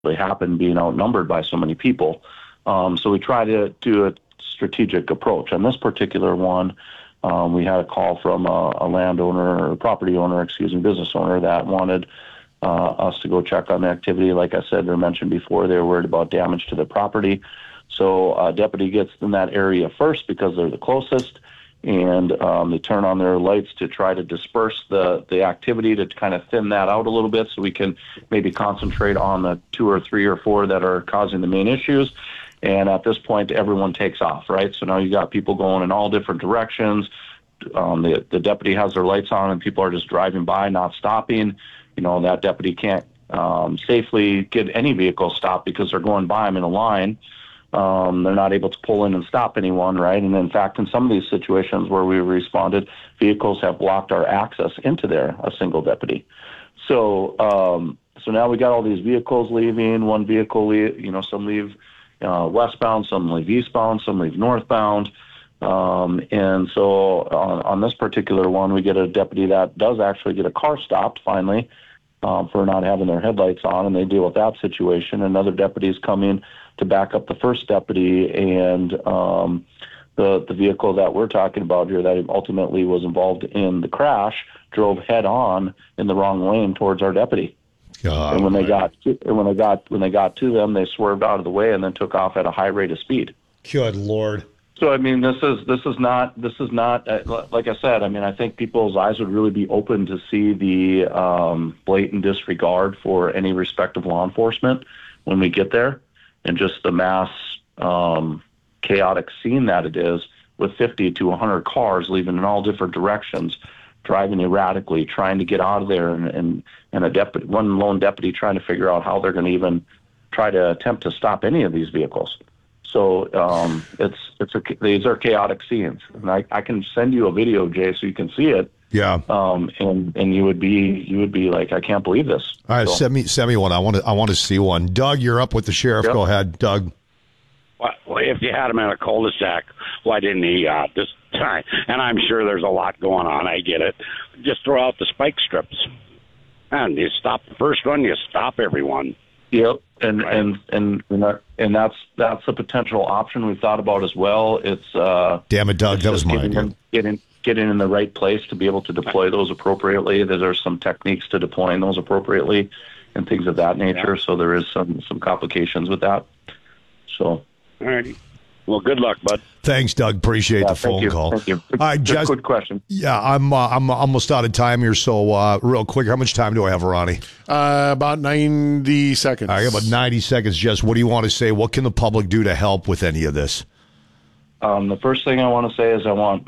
happen being outnumbered by so many people. So we try to do a strategic approach. On this particular one, we had a call from a landowner, or property owner, business owner that wanted us to go check on the activity. Like I said, or mentioned before, they were worried about damage to the property. So a deputy gets in that area first because they're the closest, and they turn on their lights to try to disperse the activity, to kind of thin that out a little bit so we can maybe concentrate on the 2 or 3 or 4 that are causing the main issues. And at this point, everyone takes off, right? So now you got people going in all different directions. The deputy has their lights on, and people are just driving by, not stopping. That deputy can't safely get any vehicle stopped because they're going by them in a line. They're not able to pull in and stop anyone, right? And in fact, in some of these situations where we responded, vehicles have blocked our access into there, a single deputy. So now we got all these vehicles leaving. One vehicle, some leave westbound, some leave eastbound, some leave northbound. And so on this particular one, we get a deputy that does actually get a car stopped finally for not having their headlights on, and they deal with that situation. Another deputy is coming to back up the first deputy, and the vehicle that we're talking about here that ultimately was involved in the crash drove head on in the wrong lane towards our deputy. God, and when they got to them, they swerved out of the way and then took off at a high rate of speed. Good Lord. So I mean, this is not like I said. I mean, I think people's eyes would really be open to see the blatant disregard for any respective law enforcement when we get there, and just the mass chaotic scene that it is, with 50 to 100 cars leaving in all different directions, driving erratically, trying to get out of there, and one lone deputy trying to figure out how they're going to even try to attempt to stop any of these vehicles. So these are chaotic scenes, and I can send you a video, Jay, so you can see it. Yeah. And you would be like, I can't believe this. All right, send me one. I want to see one. Doug, you're up with the sheriff. Yep. Go ahead, Doug. Well, if you had him in a cul-de-sac, why didn't he this time? And I'm sure there's a lot going on. I get it. Just throw out the spike strips, and you stop the first one. You stop everyone. Yep, and that's a potential option we've thought about as well. It's damn it, Doug, that was my idea. Getting in the right place to be able to deploy those appropriately. There's some techniques to deploying those appropriately, and things of that nature. Yeah. So there is some complications with that. So, all righty. Well, good luck, bud. Thanks, Doug. Appreciate the phone call. Thank you. All right, Jess. Good question. Yeah, I'm almost out of time here, so real quick, how much time do I have, Ronnie? About 90 seconds. I got about 90 seconds, Jess. What do you want to say? What can the public do to help with any of this? The first thing I want to say is I want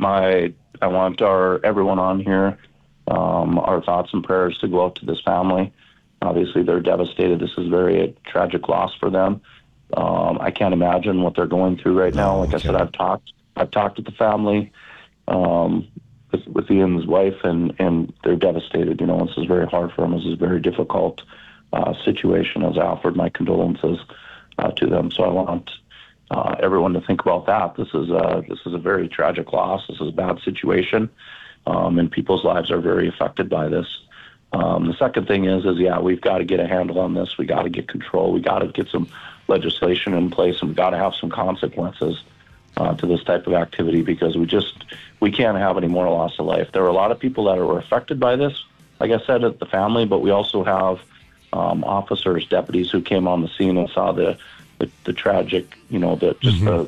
everyone on here, our thoughts and prayers to go out to this family. Obviously, they're devastated. This is a tragic loss for them. I can't imagine what they're going through right now. Like I said, I've talked with the family, with Ian's wife, and they're devastated. This is very hard for them. This is a very difficult situation, as I offered my condolences to them. So I want everyone to think about that. This is a very tragic loss. This is a bad situation, and people's lives are very affected by this. The second thing is we've got to get a handle on this. We got to get control. We got to get some legislation in place, and we've got to have some consequences to this type of activity, because we can't have any more loss of life. There are a lot of people that were affected by this, like I said, at the family, but we also have officers, deputies who came on the scene and saw the tragic, the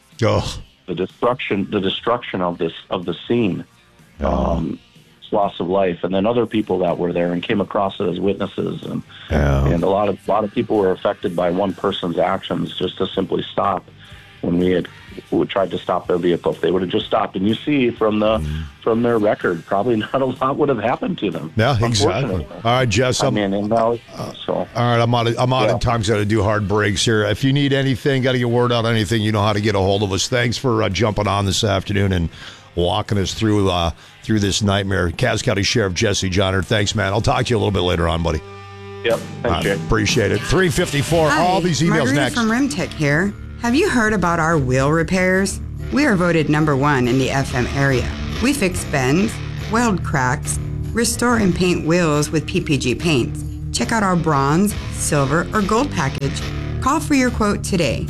destruction of the scene. Loss of life, and then other people that were there and came across it as witnesses, and a lot of people were affected by one person's actions just to simply stop when we tried to stop their vehicle. If they would have just stopped, and you see from their record, probably not a lot would have happened to them. Yeah, exactly. All right, Jess. All right, I'm out of time. Got to do hard breaks here. If you need anything, got to get word out on anything, you know how to get a hold of us. Thanks for jumping on this afternoon and walking us through this nightmare. Cass County Sheriff Jesse Johnner, thanks, man. I'll talk to you a little bit later on, buddy. Yep, thanks, Jay. Appreciate it. 3:54. Hi, all these emails Margarita next. From Rimtech here. Have you heard about our wheel repairs? We are voted #1 in the FM area. We fix bends, weld cracks, restore and paint wheels with PPG paints. Check out our bronze, silver, or gold package. Call for your quote today,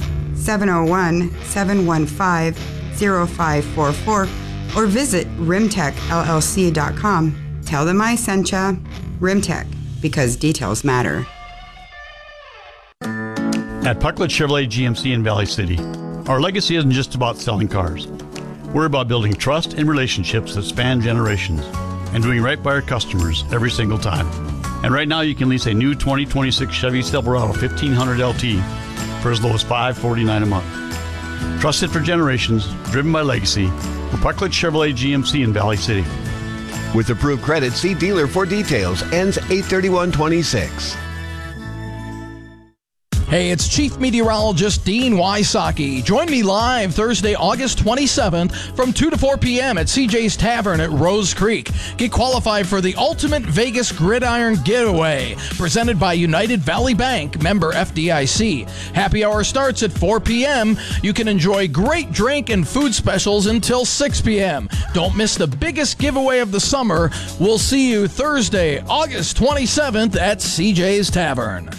701-715-0544, or visit rimtechllc.com. Tell them I sent ya. Rimtech, because details matter. At Pucklet Chevrolet GMC in Valley City, our legacy isn't just about selling cars. We're about building trust and relationships that span generations and doing right by our customers every single time. And right now you can lease a new 2026 Chevy Silverado 1500 LT for as low as $549 a month. Trusted for generations, driven by legacy, for Pucklet Chevrolet GMC in Valley City. With approved credit, see dealer for details. Ends 8/31/26. Hey, it's Chief Meteorologist Dean Wysocki. Join me live Thursday, August 27th from 2 to 4 p.m. at CJ's Tavern at Rose Creek. Get qualified for the Ultimate Vegas Gridiron Getaway, presented by United Valley Bank, member FDIC. Happy hour starts at 4 p.m. You can enjoy great drink and food specials until 6 p.m. Don't miss the biggest giveaway of the summer. We'll see you Thursday, August 27th at CJ's Tavern.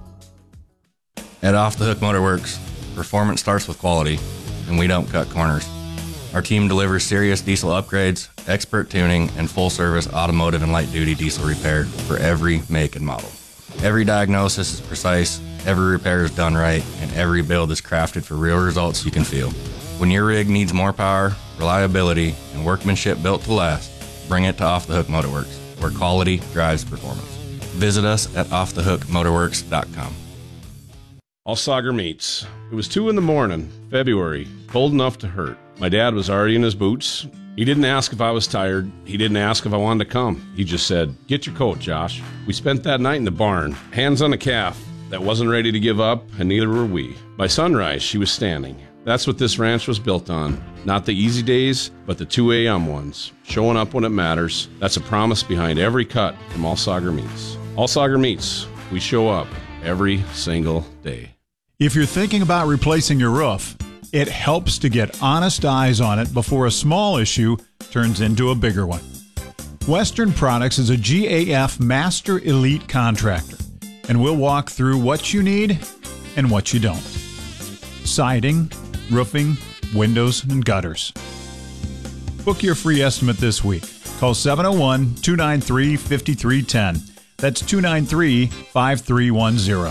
At Off the Hook Motorworks, performance starts with quality, and we don't cut corners. Our team delivers serious diesel upgrades, expert tuning, and full-service automotive and light-duty diesel repair for every make and model. Every diagnosis is precise, every repair is done right, and every build is crafted for real results you can feel. When your rig needs more power, reliability, and workmanship built to last, bring it to Off the Hook Motorworks, where quality drives performance. Visit us at offthehookmotorworks.com. All Sauger Meats. It was 2 a.m, February, cold enough to hurt. My dad was already in his boots. He didn't ask if I was tired. He didn't ask if I wanted to come. He just said, "Get your coat, Josh." We spent that night in the barn, hands on a calf that wasn't ready to give up, and neither were we. By sunrise, she was standing. That's what this ranch was built on. Not the easy days, but the 2 a.m. ones. Showing up when it matters. That's a promise behind every cut from All Sauger Meats. All Sauger Meats. We show up every single day. If you're thinking about replacing your roof, it helps to get honest eyes on it before a small issue turns into a bigger one. Western Products is a GAF Master Elite contractor, and we'll walk through what you need and what you don't. Siding, roofing, windows, and gutters. Book your free estimate this week. Call 701-293-5310. That's 293-5310.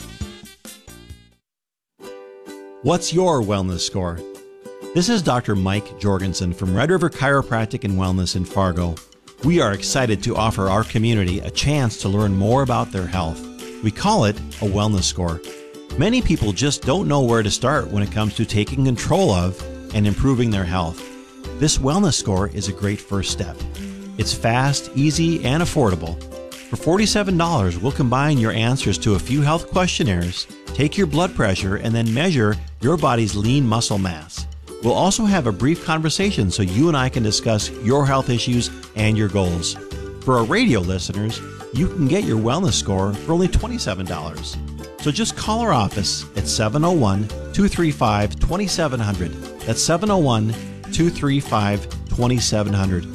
What's your wellness score? This is Dr. Mike Jorgensen from Red River Chiropractic and Wellness in Fargo. We are excited to offer our community a chance to learn more about their health. We call it a wellness score. Many people just don't know where to start when it comes to taking control of and improving their health. This wellness score is a great first step. It's fast, easy, and affordable. For $47, we'll combine your answers to a few health questionnaires, take your blood pressure, and then measure your body's lean muscle mass. We'll also have a brief conversation so you and I can discuss your health issues and your goals. For our radio listeners, you can get your wellness score for only $27. So just call our office at 701-235-2700. That's 701-235-2700.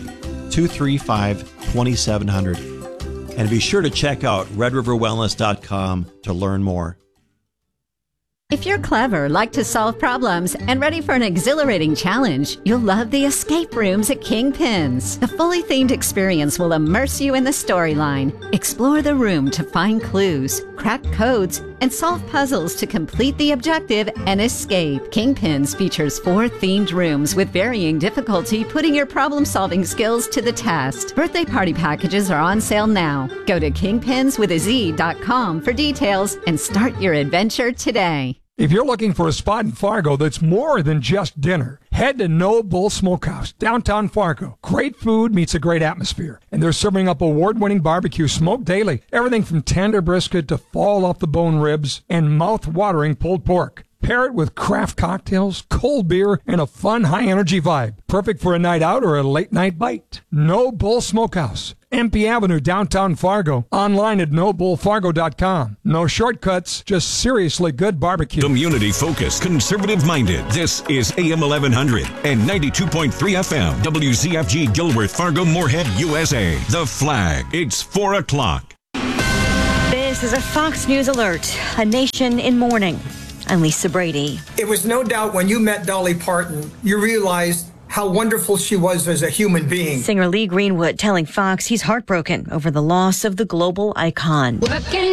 235-2700. And be sure to check out redriverwellness.com to learn more. If you're clever, like to solve problems, and ready for an exhilarating challenge, you'll love the escape rooms at Kingpins. The fully themed experience will immerse you in the storyline. Explore the room to find clues, crack codes, and solve puzzles to complete the objective and escape. Kingpins features 4 themed rooms with varying difficulty, putting your problem-solving skills to the test. Birthday party packages are on sale now. Go to kingpinswithaz.com for details and start your adventure today. If you're looking for a spot in Fargo that's more than just dinner, head to No Bull Smokehouse, downtown Fargo. Great food meets a great atmosphere, and they're serving up award-winning barbecue smoked daily. Everything from tender brisket to fall-off-the-bone ribs and mouth-watering pulled pork. Pair it with craft cocktails, cold beer, and a fun, high-energy vibe. Perfect for a night out or a late-night bite. No Bull Smokehouse, MP Avenue, downtown Fargo. Online at nobullfargo.com. No shortcuts, just seriously good barbecue. Community-focused, conservative-minded. This is AM 1100 and 92.3 FM. WZFG Gilworth, Fargo, Moorhead, USA. The Flag. It's 4 o'clock. This is a Fox News alert. A nation in mourning. I'm Lisa Brady. It was no doubt when you met Dolly Parton, you realized how wonderful she was as a human being. Singer Lee Greenwood telling Fox he's heartbroken over the loss of the global icon.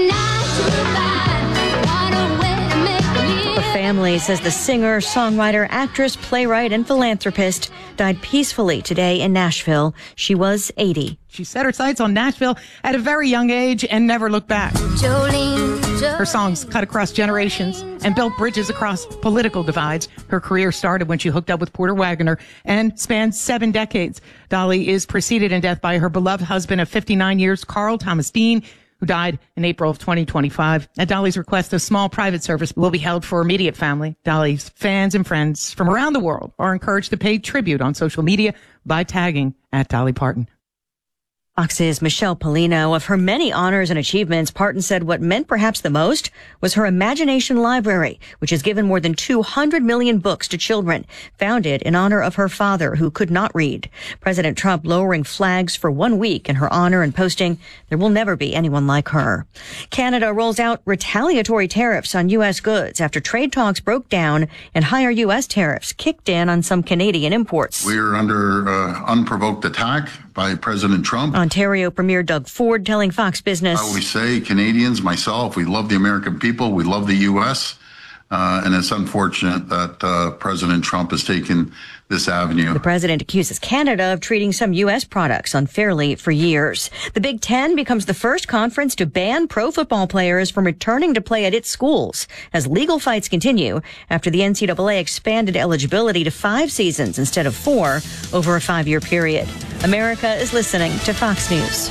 Her family says the singer, songwriter, actress, playwright, and philanthropist died peacefully today in Nashville. She was 80. She set her sights on Nashville at a very young age and never looked back. Her songs cut across generations and built bridges across political divides. Her career started when she hooked up with Porter Wagoner and spanned 7 decades. Dolly is preceded in death by her beloved husband of 59 years, Carl Thomas Dean, who died in April of 2025. At Dolly's request, a small private service will be held for immediate family. Dolly's fans and friends from around the world are encouraged to pay tribute on social media by tagging at Dolly Parton. Fox's Michelle Polino. Of her many honors and achievements, Parton said what meant perhaps the most was her Imagination Library, which has given more than 200 million books to children, founded in honor of her father, who could not read. President Trump lowering flags for 1 week in her honor and posting, "There will never be anyone like her." Canada rolls out retaliatory tariffs on U.S. goods after trade talks broke down and higher U.S. tariffs kicked in on some Canadian imports. We're under unprovoked attack by President Trump. Ontario Premier Doug Ford telling Fox Business. I always say, Canadians, myself, we love the American people. We love the U.S. And it's unfortunate that President Trump has taken this avenue. The president accuses Canada of treating some U.S. products unfairly for years. The Big Ten becomes the first conference to ban pro football players from returning to play at its schools as legal fights continue after the NCAA expanded eligibility to 5 seasons instead of 4 over a 5-year period. America is listening to Fox News.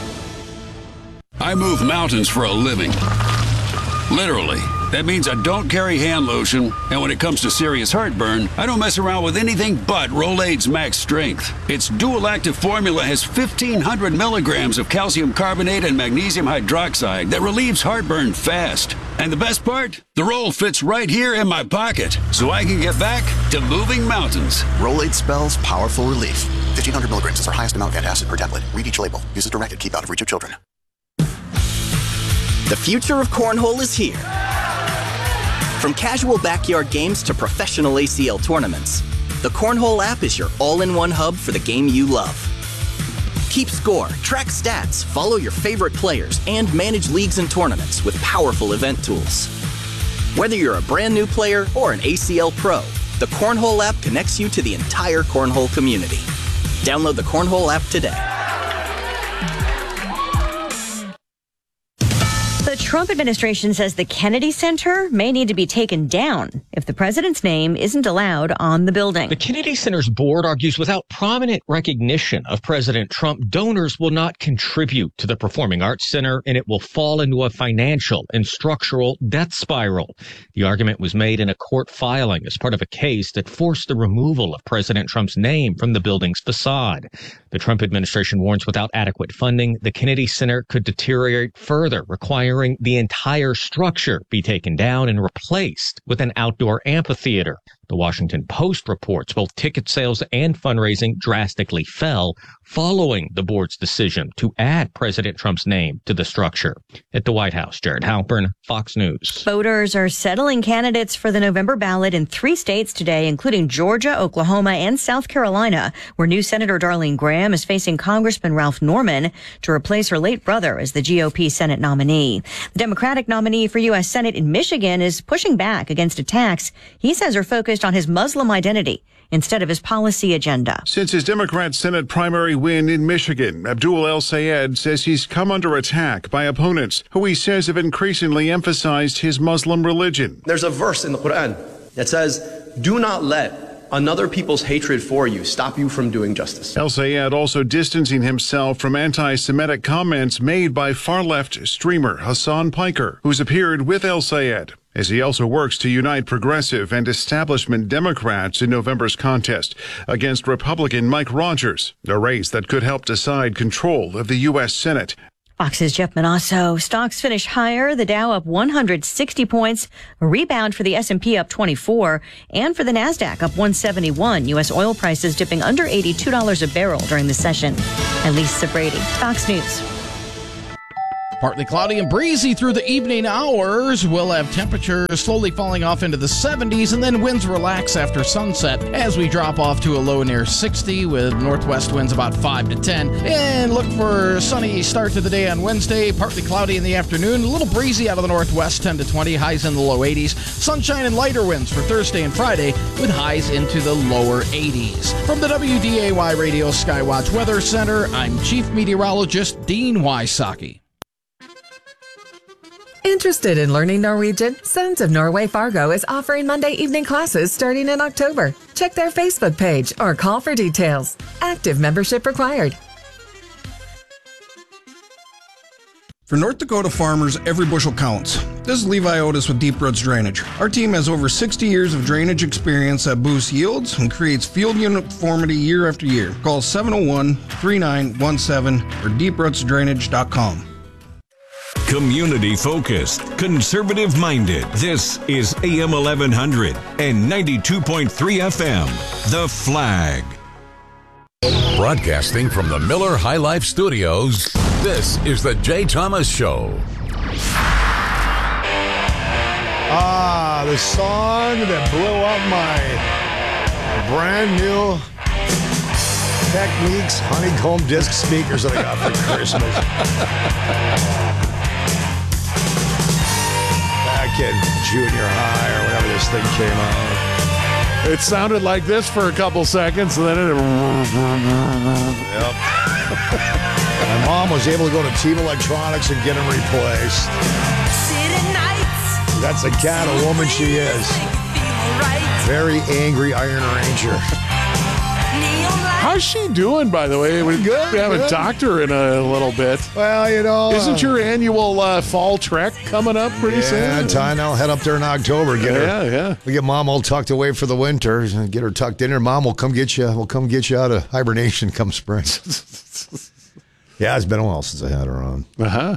I move mountains for a living. Literally. That means I don't carry hand lotion, and when it comes to serious heartburn, I don't mess around with anything but Rolaids Max Strength. Its dual-active formula has 1,500 milligrams of calcium carbonate and magnesium hydroxide that relieves heartburn fast. And the best part? The roll fits right here in my pocket, so I can get back to moving mountains. Rolaids spells powerful relief. 1,500 milligrams is our highest amount of antacid per tablet. Read each label. Use as directed. Keep out of reach of children. The future of cornhole is here. From casual backyard games to professional ACL tournaments, the Cornhole app is your all-in-one hub for the game you love. Keep score, track stats, follow your favorite players, and manage leagues and tournaments with powerful event tools. Whether you're a brand new player or an ACL pro, the Cornhole app connects you to the entire cornhole community. Download the Cornhole app today. The Trump administration says the Kennedy Center may need to be taken down if the president's name isn't allowed on the building. The Kennedy Center's board argues without prominent recognition of President Trump, donors will not contribute to the Performing Arts Center, and it will fall into a financial and structural death spiral. The argument was made in a court filing as part of a case that forced the removal of President Trump's name from the building's facade. The Trump administration warns without adequate funding, the Kennedy Center could deteriorate further, requiring the entire structure be taken down and replaced with an outdoor amphitheater. The Washington Post reports both ticket sales and fundraising drastically fell following the board's decision to add President Trump's name to the structure. At the White House, Jared Halpern, Fox News. Voters are settling candidates for the November ballot in 3 states today, including Georgia, Oklahoma, and South Carolina, where new Senator Darlene Graham is facing Congressman Ralph Norman to replace her late brother as the GOP Senate nominee. The Democratic nominee for U.S. Senate in Michigan is pushing back against attacks he says are focused on his Muslim identity instead of his policy agenda. Since his Democrat Senate primary win in Michigan, Abdul El-Sayed says he's come under attack by opponents who he says have increasingly emphasized his Muslim religion. There's a verse in the Quran that says, "Do not let another people's hatred for you stop you from doing justice." El-Sayed also distancing himself from anti-Semitic comments made by far-left streamer Hassan Piker, who's appeared with El-Sayed, as he also works to unite progressive and establishment Democrats in November's contest against Republican Mike Rogers, a race that could help decide control of the U.S. Senate. Fox's Jeff Manasso. Stocks finish higher. The Dow up 160 points. A rebound for the S&P up 24. And for the NASDAQ up 171. U.S. oil prices dipping under $82 a barrel during the session. And Lisa Brady, Fox News. Partly cloudy and breezy through the evening hours. We'll have temperatures slowly falling off into the 70s, and then winds relax after sunset as we drop off to a low near 60 with northwest winds about 5 to 10. And look for a sunny start to the day on Wednesday. Partly cloudy in the afternoon. A little breezy out of the northwest, 10 to 20. Highs in the low 80s. Sunshine and lighter winds for Thursday and Friday with highs into the lower 80s. From the WDAY Radio Skywatch Weather Center, I'm Chief Meteorologist Dean Wysocki. Interested in learning Norwegian? Sons of Norway Fargo is offering Monday evening classes starting in October. Check their Facebook page or call for details. Active membership required. For North Dakota farmers, every bushel counts. This is Levi Otis with Deep Roots Drainage. Our team has over 60 years of drainage experience that boosts yields and creates field uniformity year after year. Call 701-3917 or deeprootsdrainage.com. Community focused, conservative minded. This is AM 1100 and 92.3 FM. The Flag. Broadcasting from the Miller High Life Studios, this is the Jay Thomas Show. The song that blew up my brand new Techniques honeycomb disc speakers that I got for Christmas. Back in junior high or whenever this thing came out. It sounded like this for a couple seconds, and then it... Yep. My mom was able to go to Team Electronics and get them replaced. That's the kind of woman she is. Very angry Iron Ranger. How's she doing, by the way? We haven't talked to her in a little bit. Well, you know... Isn't your annual fall trek coming up pretty soon? Yeah, time. I'll head up there in October. We get Mom all tucked away for the winter. Get her tucked in there. Mom will come get you. We'll come get you out of hibernation come spring. Yeah, it's been a while since I had her on.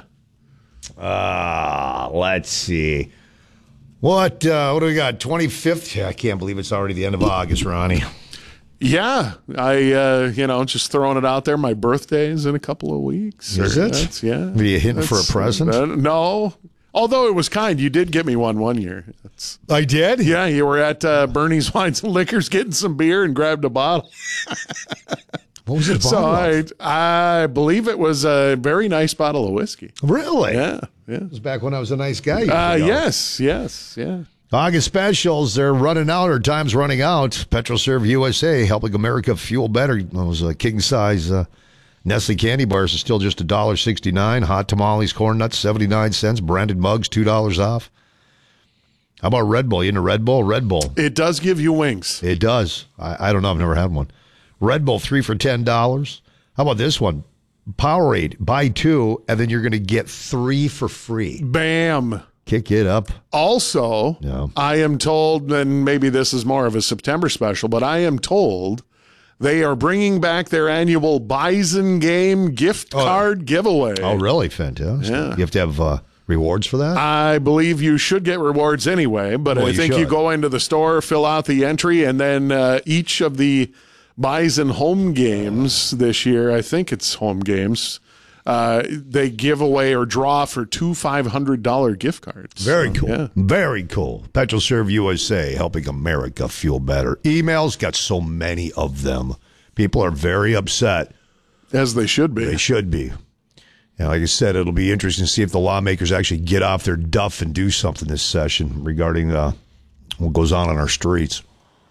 Let's see. What do we got? 25th? Yeah, I can't believe it's already the end of August, Ronnie. Yeah, I just throwing it out there. My birthday's in a couple of weeks. Is it? Yeah. Are you hitting for a present? No. Although it was kind. You did get me one year. I did? Yeah, you were at Bernie's Wines and Liquors getting some beer and grabbed a bottle. What was it? So I believe it was a very nice bottle of whiskey. Really? Yeah. It was back when I was a nice guy. Yes. August specials, they're running out, or time's running out. PetroServe USA, helping America fuel better. Those king-size Nestle candy bars are still just $1.69. Hot tamales, corn nuts, 79 cents. Branded mugs, $2 off. How about Red Bull? You into Red Bull? Red Bull. It does give you wings. It does. I don't know. I've never had one. Red Bull, 3 for $10. How about this one? Powerade, buy 2, and then you're going to get 3 for free. Bam. Kick it up. Also, I am told, and maybe this is more of a September special, but I am told they are bringing back their annual Bison Game gift card giveaway. Oh, really? Fantastic. Yeah. You have to have rewards for that? I believe you should get rewards anyway, but I think you go into the store, fill out the entry, and then each of the Bison home games this year, I think it's home games, they give away or draw for 2 $500 gift cards. Very cool. Yeah. Very cool. PetroServe USA, helping America fuel better. Emails, got so many of them. People are very upset. As they should be. They should be. And like I said, it'll be interesting to see if the lawmakers actually get off their duff and do something this session regarding what goes on our streets.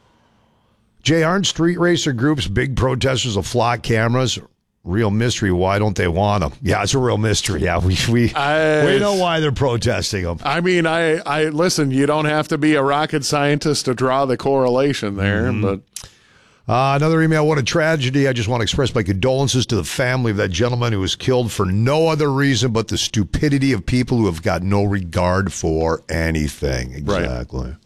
Jay, aren't street racer groups big protesters of flock cameras? Real mystery. Why don't they want them? Yeah, it's a real mystery. Yeah, we know why they're protesting them. I mean, I listen. You don't have to be a rocket scientist to draw the correlation there. But another email. What a tragedy! I just want to express my condolences to the family of that gentleman who was killed for no other reason but the stupidity of people who have got no regard for anything. Exactly. Right.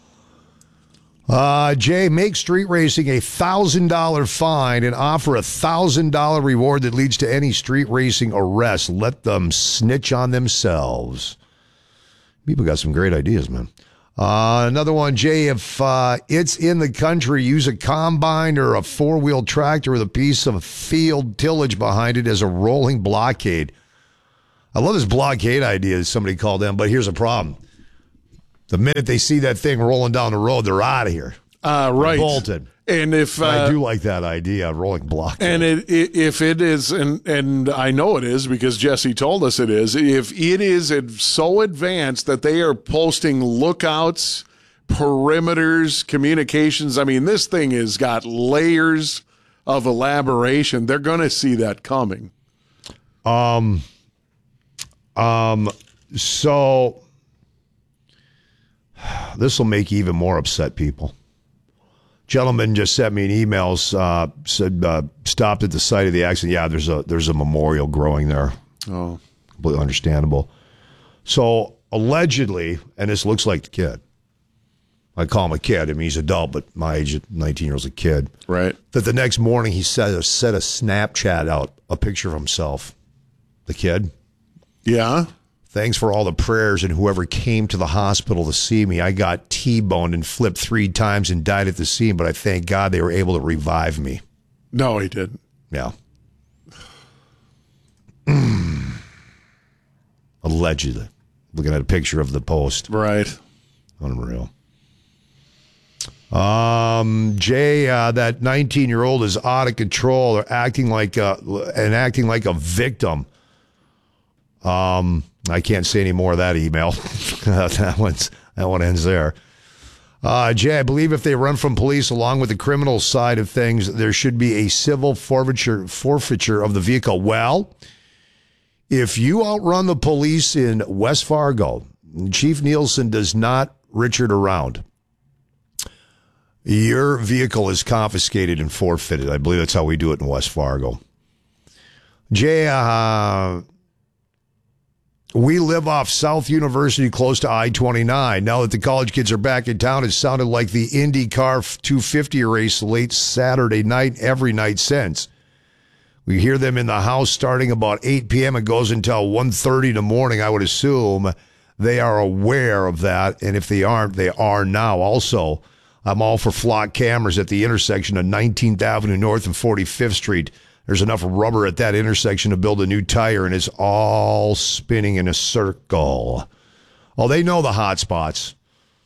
Jay, make street racing a $1,000 fine and offer a $1,000 reward that leads to any street racing arrest. Let them snitch on themselves. People got some great ideas, man. Another one, Jay, if it's in the country, use a combine or a 4-wheel tractor with a piece of field tillage behind it as a rolling blockade. I love this blockade idea that somebody called in, but here's a problem. The minute they see that thing rolling down the road, they're out of here. Right. Bolted. And if I do like that idea, rolling blockade. And if it is, and I know it is because Jesse told us it is, if it is so advanced that they are posting lookouts, perimeters, communications, I mean, this thing has got layers of elaboration. They're going to see that coming. So this will make even more upset people. Gentleman just sent me an email, said stopped at the site of the accident. Yeah, there's a memorial growing there. Oh, completely understandable. So allegedly, and this looks like the kid. I call him a kid. I mean, he's adult, but my age, 19-year-old's a kid. Right. That the next morning he set a Snapchat out, a picture of himself, the kid. Yeah. Thanks for all the prayers and whoever came to the hospital to see me. I got T-boned and flipped 3 times and died at the scene, but I thank God they were able to revive me. No, he didn't. Yeah. Allegedly. Looking at a picture of the post. Right. Unreal. Jay, that 19-year-old is out of control or acting like a victim. I can't say any more of that email. that one ends there. Jay, I believe if they run from police along with the criminal side of things, there should be a civil forfeiture of the vehicle. Well, if you outrun the police in West Fargo, Chief Nielsen does not Richard around. Your vehicle is confiscated and forfeited. I believe that's how we do it in West Fargo. Jay, we live off South University close to I-29. Now that the college kids are back in town, it sounded like the IndyCar 250 race late Saturday night, every night since. We hear them in the house starting about 8 p.m. It goes until 1:30 in the morning. I would assume they are aware of that, and if they aren't, they are now. Also, I'm all for flock cameras at the intersection of 19th Avenue North and 45th Street. There's enough rubber at that intersection to build a new tire, and it's all spinning in a circle. Oh, they know the hot spots.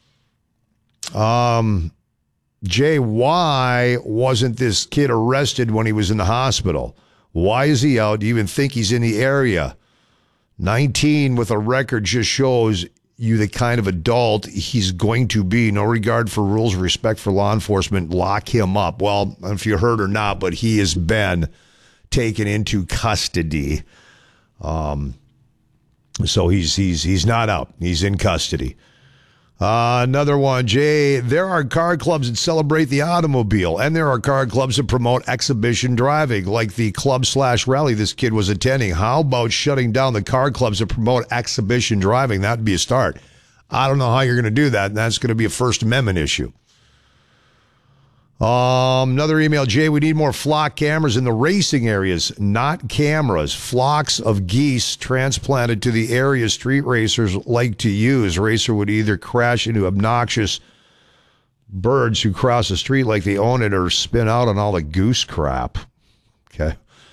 Jay, why wasn't this kid arrested when he was in the hospital? Why is he out? Do you even think he's in the area? 19 with a record just shows you the kind of adult he's going to be. No regard for rules, respect for law enforcement. Lock him up. Well, I don't know if you heard or not, but he has been taken into custody. So he's not out. He's in custody. Another one, Jay, there are car clubs that celebrate the automobile, and there are car clubs that promote exhibition driving, like the club/rally this kid was attending. How about shutting down the car clubs that promote exhibition driving? That would be a start. I don't know how you're going to do that, and that's going to be a First Amendment issue. Another email, Jay, we need more flock cameras in the racing areas, not cameras. Flocks of geese transplanted to the area street racers like to use. Racer would either crash into obnoxious birds who cross the street like they own it or spin out on all the goose crap. Okay.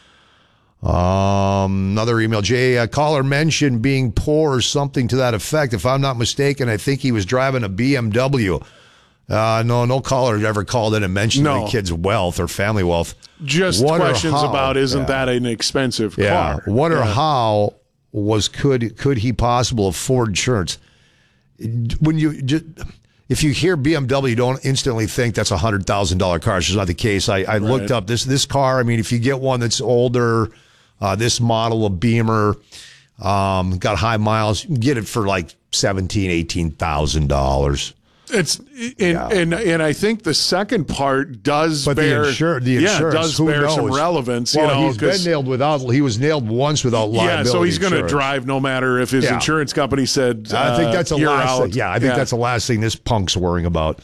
Another email, Jay, a caller mentioned being poor or something to that effect. If I'm not mistaken, I think he was driving a BMW. No caller ever called in and mentioned the kid's wealth or family wealth. Just questions about isn't that an expensive car? What or how could he possibly afford insurance? When if you hear BMW, you don't instantly think that's $100,000 car. It's just not the case. I looked up this car. I mean, if you get one that's older, this model of Beamer, got high miles, you can get it for like $17,000, $18,000. It's and I think the second part does bear the insurance does bear some relevance. Well, he's been nailed he was nailed once without liability. Yeah, so he's going to insurance. Drive no matter if his insurance company said. I think that's the last thing. thing. Yeah, I think that's the last thing this punk's worrying about.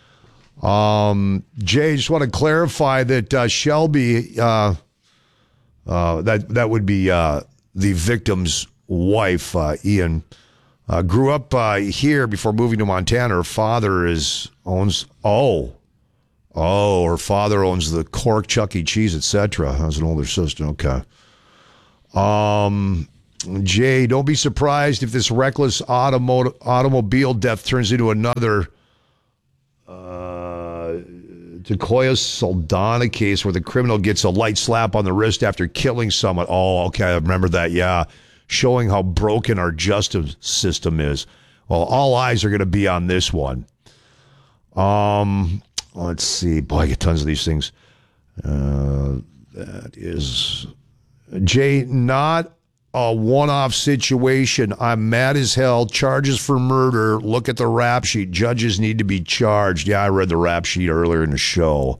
Jay, just want to clarify that Shelby, that would be the victim's wife, Ian. Grew up here before moving to Montana. Her father owns the Cork, Chuck E. Cheese, etc. Has an older sister. Okay. Jay, don't be surprised if this reckless automobile death turns into another Takoya Saldana case where the criminal gets a light slap on the wrist after killing someone. Oh, okay, I remember that, yeah. Showing how broken our justice system is. Well, all eyes are going to be on this one. Let's see. Boy, I get tons of these things. That is... Jay, not a one-off situation. I'm mad as hell. Charges for murder. Look at the rap sheet. Judges need to be charged. Yeah, I read the rap sheet earlier in the show.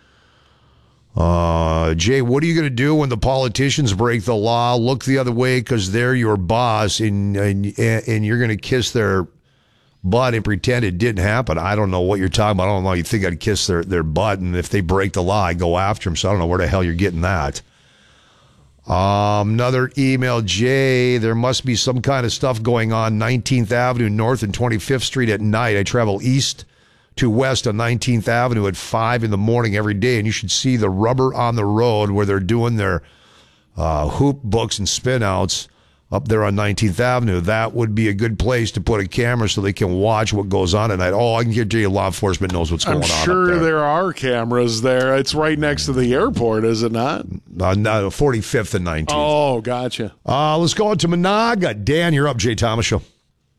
Jay, what are you going to do when the politicians break the law? Look the other way because they're your boss, and you're going to kiss their butt and pretend it didn't happen. I don't know what you're talking about. I don't know. You think I'd kiss their butt, and if they break the law, I go after them. So I don't know where the hell you're getting that. Another email, Jay, there must be some kind of stuff going on 19th Avenue North and 25th Street at night. I travel east to west on 19th Avenue at 5 in the morning every day, and you should see the rubber on the road where they're doing their hoop books and spin outs up there on 19th Avenue. That would be a good place to put a camera so they can watch what goes on at night. Oh, I can guarantee you law enforcement knows what's going on. I'm sure there are cameras there. It's right next to the airport, is it not? No, 45th and 19th. Oh, gotcha. Let's go into Monaga. Dan, you're up, Jay Thomas Show.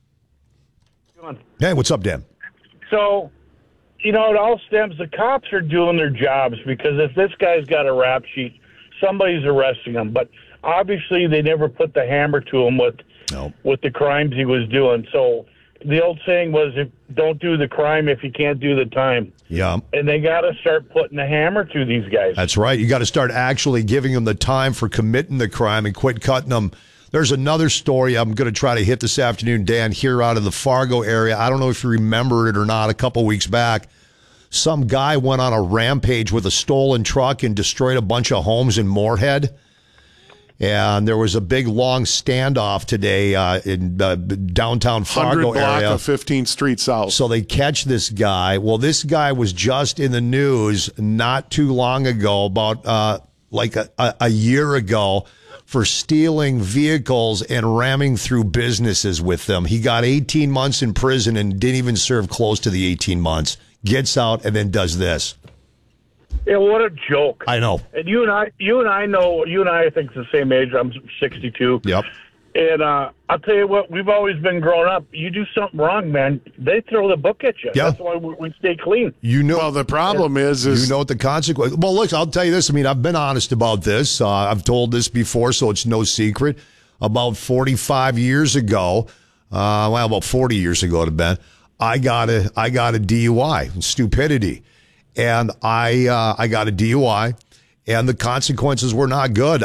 Hey, what's up, Dan? So, it all stems, the cops are doing their jobs because if this guy's got a rap sheet, somebody's arresting him. But obviously, they never put the hammer to him with the crimes he was doing. So the old saying was, don't do the crime if you can't do the time. Yeah. And they got to start putting the hammer to these guys. That's right. You got to start actually giving them the time for committing the crime and quit cutting them. There's another story I'm going to try to hit this afternoon, Dan, here out of the Fargo area. I don't know if you remember it or not. A couple weeks back, some guy went on a rampage with a stolen truck and destroyed a bunch of homes in Moorhead. And there was a big, long standoff today in downtown Fargo 100 block area. of 15th Street South. So they catch this guy. Well, this guy was just in the news not too long ago, about like a year ago, for stealing vehicles and ramming through businesses with them. He got 18 months in prison and didn't even serve close to the 18 months. Gets out and then does this. Yeah, what a joke. I know. And you and I think the same age. I'm 62. Yep. And I'll tell you what, we've always been growing up. You do something wrong, man, they throw the book at you. Yeah. That's why we stay clean. Well, the problem is you know what the consequence. Well, look, I'll tell you this. I mean, I've been honest about this. I've told this before, so it's no secret. About 45 years ago, about 40 years ago, to Ben, I got a DUI, stupidity. And I got a DUI, and the consequences were not good.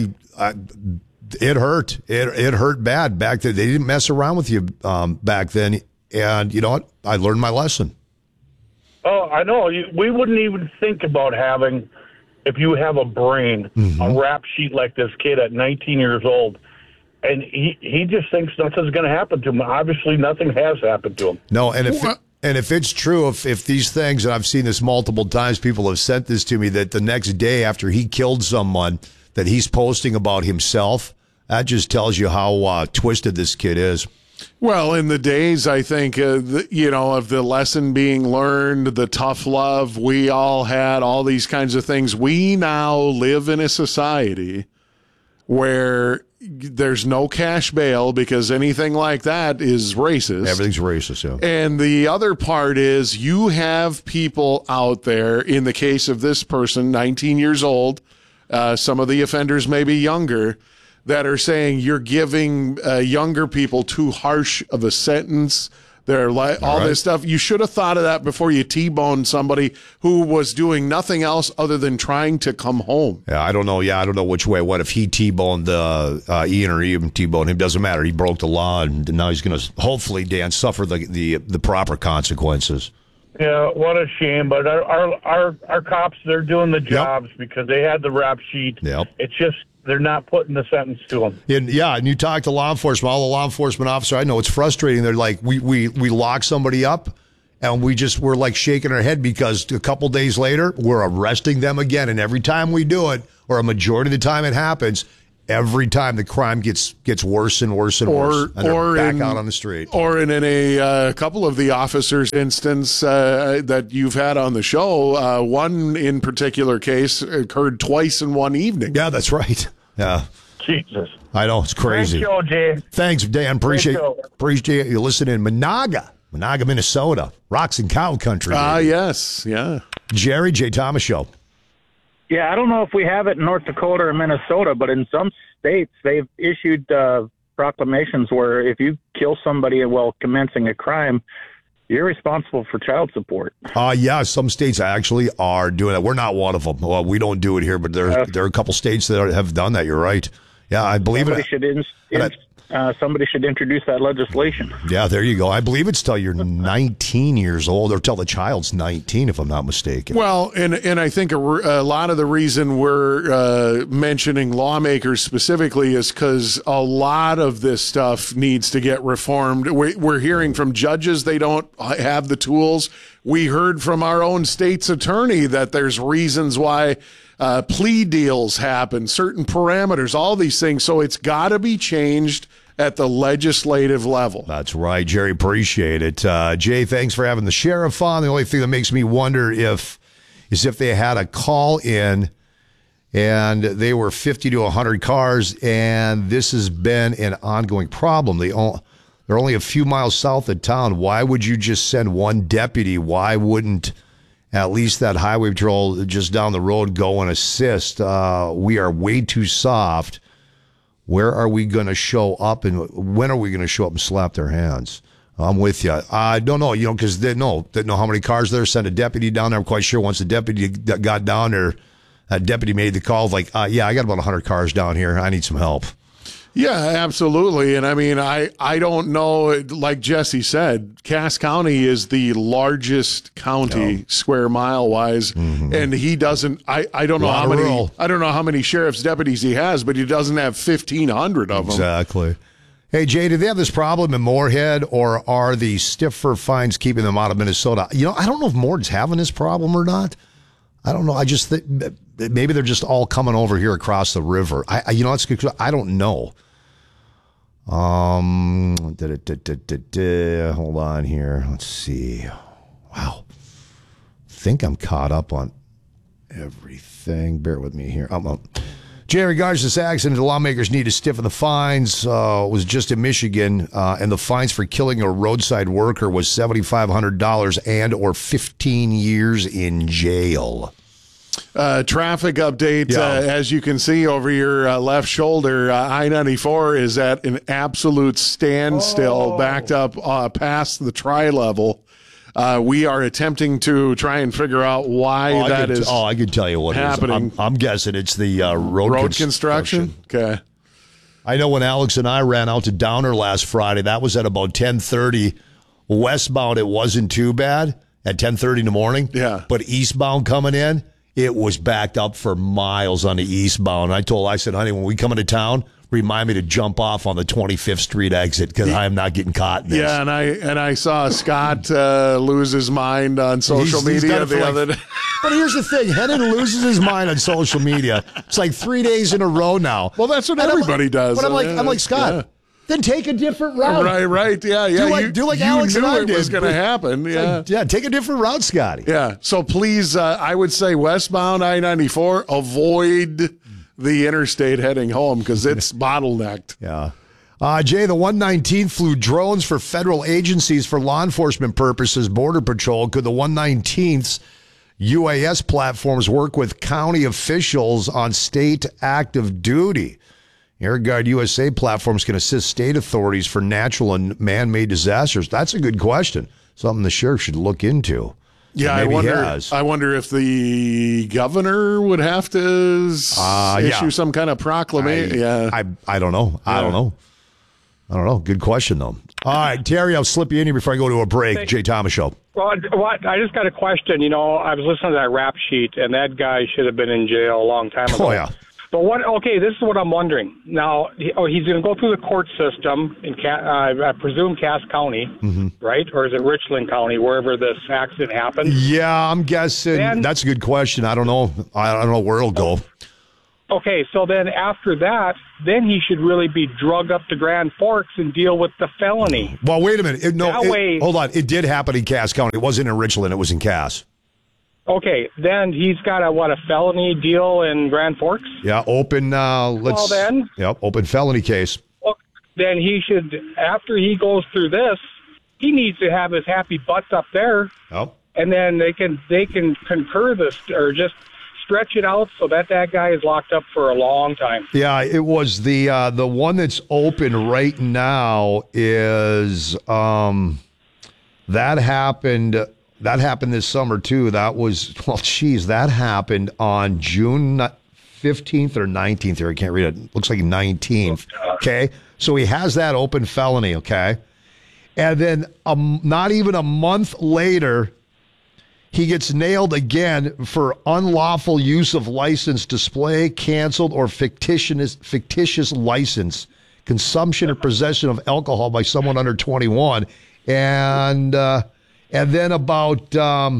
It hurt. It hurt bad back then. They didn't mess around with you back then. And you know what? I learned my lesson. Oh, I know. We wouldn't even think about having, if you have a brain, a rap sheet like this kid at 19 years old. And he just thinks nothing's going to happen to him. Obviously, nothing has happened to him. No, and if it's true, if these things, and I've seen this multiple times, people have sent this to me, that the next day after he killed someone, that he's posting about himself, that just tells you how twisted this kid is. Well, in the days, I think, of the lesson being learned, the tough love we all had, all these kinds of things, we now live in a society where there's no cash bail because anything like that is racist. Everything's racist, yeah. And the other part is you have people out there, in the case of this person, 19 years old, some of the offenders may be younger, that are saying you're giving younger people too harsh of a sentence. They're like all this stuff. You should have thought of that before you T-boned somebody who was doing nothing else other than trying to come home. Yeah, I don't know. Yeah, I don't know which way. What if he T-boned Ian or Ian T-boned him? Doesn't matter. He broke the law, and now he's going to hopefully, Dan, suffer the proper consequences. Yeah, what a shame. But our cops, they're doing the jobs because they had the rap sheet. Yep. It's just they're not putting the sentence to them. And you talk to law enforcement, all the law enforcement officers, I know it's frustrating. They're like, we lock somebody up, and we're like shaking our head because a couple days later, we're arresting them again. And every time we do it, or a majority of the time it happens, every time the crime gets worse and worse and worse, and they're back out on the street. Or in a couple of the officers' instance that you've had on the show, one in particular case occurred twice in one evening. Yeah, that's right. Yeah. Jesus. I know, it's crazy. Great show, Jay. Thanks, Dan. Appreciate you listening in Monaga, Minnesota. Rocks and cow country. Yes. Yeah. Jerry, Jay Thomas Show. Yeah, I don't know if we have it in North Dakota or Minnesota, but in some states they've issued proclamations where if you kill somebody while commencing a crime, you're responsible for child support. Yeah, some states actually are doing it. We're not one of them. Well, we don't do it here, but there are a couple states that have done that. You're right. Yeah, I believe somebody should introduce that legislation. Yeah, there you go. I believe it's till you're 19 years old, or till the child's 19, if I'm not mistaken. Well, and I think a lot of the reason we're mentioning lawmakers specifically is because a lot of this stuff needs to get reformed. We're hearing from judges they don't have the tools. We heard from our own state's attorney that there's reasons why plea deals happen, certain parameters, all these things. So it's got to be changed at the legislative level. That's right, Jerry. Appreciate it. Jay, thanks for having the sheriff on. The only thing that makes me wonder is if they had a call in and they were 50 to 100 cars, and this has been an ongoing problem. They're only a few miles south of town. Why would you just send one deputy? Why wouldn't at least that highway patrol just down the road go and assist? We are way too soft. Where are we going to show up, and when are we going to show up and slap their hands? I'm with you. I don't know, because they know how many cars there. Send a deputy down there. I'm quite sure once the deputy got down there, that deputy made the call, like, yeah, I got about 100 cars down here. I need some help. Yeah, absolutely. And I mean, I don't know, like Jesse said, Cass County is the largest county square mile wise. Mm-hmm. And he doesn't, I don't know how many sheriff's deputies he has, but he doesn't have 1,500 of them. Exactly. Hey, Jay, do they have this problem in Moorhead, or are the stiffer fines keeping them out of Minnesota? I don't know if Moorhead's having this problem or not. I don't know. I just think maybe they're just all coming over here across the river. It's good. I don't know. Hold on here. Let's see. Wow. I think I'm caught up on everything. Bear with me here. Jay, in regards to this accident, the lawmakers need to stiffen the fines. It was just in Michigan, and the fines for killing a roadside worker was $7,500 and or 15 years in jail. Traffic update, as you can see over your left shoulder, I-94 is at an absolute standstill, backed up past the tri-level. We are attempting to try and figure out why that is. I can tell you what happening. It is. I'm guessing it's the road construction. Okay. I know when Alex and I ran out to Downer last Friday, that was at about 10:30. Westbound, it wasn't too bad at 10:30 in the morning. Yeah. But eastbound coming in, it was backed up for miles on the eastbound. I said, honey, when we come into town, remind me to jump off on the 25th Street exit, because I am not getting caught in this. Yeah, and I saw Scott lose his mind on social media the other day. But here's the thing. Hennon loses his mind on social media. It's like 3 days in a row now. Well, that's what everybody does. But I'm like, Scott, then take a different route. Right, yeah. Do like Alex and I did. It was going to happen, yeah. Yeah, take a different route, Scotty. Yeah, so please, I would say westbound I-94, avoid the interstate heading home, because it's bottlenecked. Yeah. Jay, the 119th flew drones for federal agencies for law enforcement purposes, Border Patrol. Could the 119th's UAS platforms work with county officials on state active duty? Air Guard USA platforms can assist state authorities for natural and man-made disasters. That's a good question. Something the sheriff should look into. Yeah, I wonder if the governor would have to issue some kind of proclamation. I don't know. I don't know. Good question, though. All right, Terry, I'll slip you in here before I go to a break. Jay Thomas Show. Well, I just got a question. I was listening to that rap sheet, and that guy should have been in jail a long time ago. Oh, yeah. But this is what I'm wondering. Now, he's going to go through the court system in, I presume, Cass County, right? Or is it Richland County, wherever this accident happened? Yeah, I'm guessing. That's a good question. I don't know. I don't know where it'll go. Okay, so then after that, then he should really be drugged up to Grand Forks and deal with the felony. Well, wait a minute. Hold on. It did happen in Cass County. It wasn't in Richland. It was in Cass. Okay, then he's got a felony deal in Grand Forks? Yeah, open. Open felony case. Well, then he should, after he goes through this, he needs to have his happy butts up there. Oh. And then they can concur this or just stretch it out so that guy is locked up for a long time. Yeah, it was the one that's open right now is that happened this summer too. That happened on June 15th or 19th here. I can't read it. Looks like 19th. Okay. So he has that open felony, okay? And then not even a month later, he gets nailed again for unlawful use of license, display, canceled, or fictitious license, consumption or possession of alcohol by someone under 21. And then about,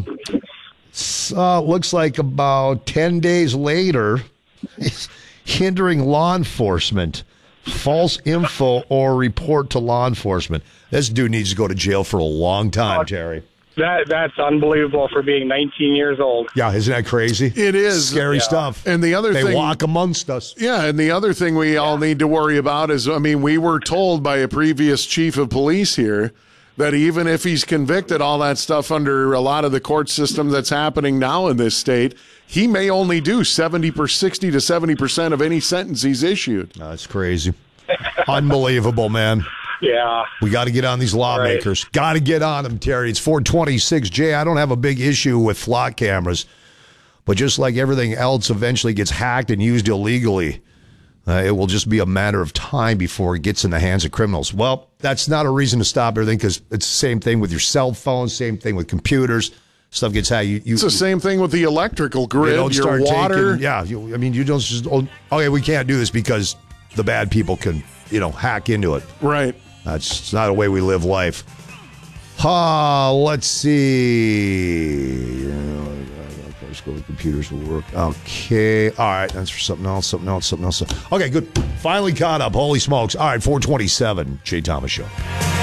looks like about 10 days later, hindering law enforcement, false info, or report to law enforcement. This dude needs to go to jail for a long time, Terry. That's unbelievable for being 19 years old. Yeah, isn't that crazy? It is. Scary stuff. And the other thing... They walk amongst us. Yeah, and the other thing we all need to worry about is, we were told by a previous chief of police here that even if he's convicted, all that stuff under a lot of the court system that's happening now in this state, he may only do 60 to 70% of any sentence he's issued. That's crazy. Unbelievable, man. Yeah. We got to get on these lawmakers. Right. Got to get on them, Terry. It's 426. Jay, I don't have a big issue with flock cameras, but just like everything else eventually gets hacked and used illegally, it will just be a matter of time before it gets in the hands of criminals. Well, that's not a reason to stop everything because it's the same thing with your cell phone, same thing with computers. Stuff gets hacked. It's the same thing with the electrical grid, your water. You don't just, okay, we can't do this because the bad people can, hack into it. Right. That's not a way we live life. Let's see. Of course, computers will work. Okay. All right. That's for something else. Okay, good. Finally caught up. Holy smokes. All right, 427. Jay Thomas Show.